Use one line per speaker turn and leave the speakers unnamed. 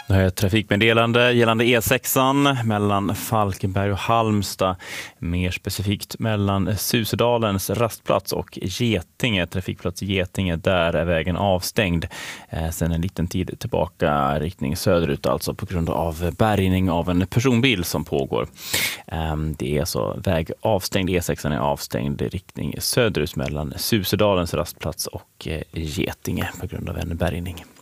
Det här är ett trafikmeddelande gällande E6 mellan Falkenberg och Halmstad. Mer specifikt mellan Susedalens rastplats och Getinge, trafikplats Getinge. Där är vägen avstängd sedan en liten tid tillbaka, riktning söderut, alltså på grund av bärgning av en personbil som pågår. Det är så väg avstängd, E6 är avstängd i riktning söderut mellan Susedalens rastplats och Getinge på grund av en bärgning.